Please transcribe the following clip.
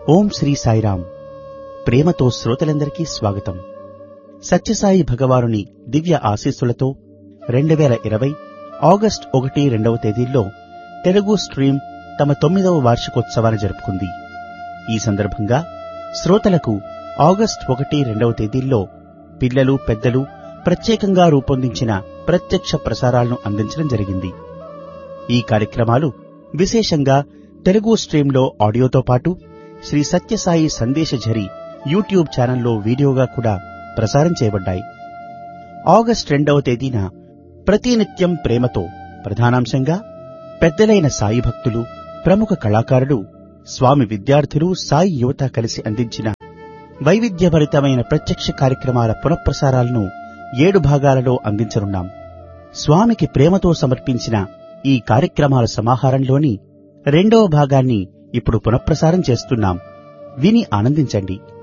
ఓం శ్రీ సాయిరాం. ప్రేమతో శ్రోతలందరికీ స్వాగతం. సత్యసాయి భగవానుని దివ్య ఆశీస్సులతో 2020 ఆగస్టు 1, 2వ తేదీల్లో తెలుగు స్ట్రీమ్ తమ 9వ వార్షికోత్సవాన్ని జరుపుకుంది. ఈ సందర్భంగా శ్రోతలకు ఆగస్టు 1, 2వ తేదీల్లో పిల్లలు, పెద్దలు ప్రత్యేకంగా రూపొందించిన ప్రత్యక్ష ప్రసారాలను అందించడం జరిగింది. ఈ కార్యక్రమాలు విశేషంగా తెలుగు స్ట్రీంలో ఆడియోతో పాటు శ్రీ సత్యసాయి సందేశఝరి యూట్యూబ్ ఛానల్లో వీడియోగా కూడా ప్రసారం చేయబడ్డాయి. ఆగస్టు 2వ తేదీన ప్రతినిత్యం ప్రేమతో ప్రధానాంశంగా పెద్దలైన సాయి భక్తులు, ప్రముఖ కళాకారులు, స్వామి విద్యార్థులు, సాయి యువత కలిసి అందించిన వైవిధ్యభరితమైన ప్రత్యక్ష కార్యక్రమాల పునఃప్రసారాలను 7 భాగాలలో అందించనున్నాం. స్వామికి ప్రేమతో సమర్పించిన ఈ కార్యక్రమాల సమాహారంలోని 2వ భాగాన్ని ఇప్పుడు పునఃప్రసారం చేస్తున్నాం. విని ఆనందించండి.